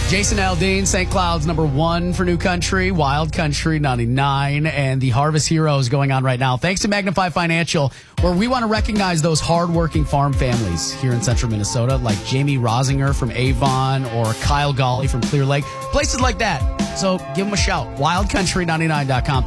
Jason Aldean, St. Cloud's #1 for New Country, Wild Country 99, and the Harvest Heroes going on right now. Thanks to Magnify Financial, where we want to recognize those hardworking farm families here in central Minnesota, like Jamie Rosinger from Avon or Kyle Golly from Clear Lake, places like that. So give them a shout. WildCountry99.com.